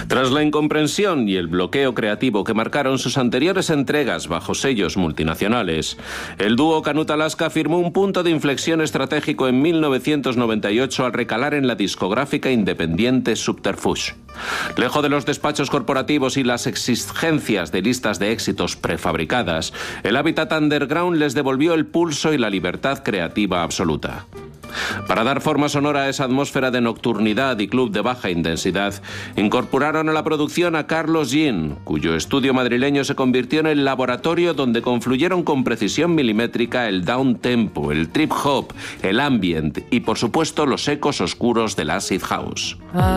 Tras la incomprensión y el bloqueo creativo que marcaron sus anteriores entregas bajo sellos multinacionales, el dúo Canut-Alaska firmó un punto de inflexión estratégico en 1998 al recalar en la discográfica independiente Subterfuge. Lejos de los despachos corporativos y las exigencias de listas de éxitos prefabricadas, el hábitat underground les devolvió el pulso y la libertad creativa absoluta. Para dar forma sonora a esa atmósfera de nocturnidad y club de baja intensidad, incorporaron a la producción a Carlos Jean, cuyo estudio madrileño se convirtió en el laboratorio donde confluyeron con precisión milimétrica el downtempo, el trip hop, el ambient y, por supuesto, los ecos oscuros del acid house.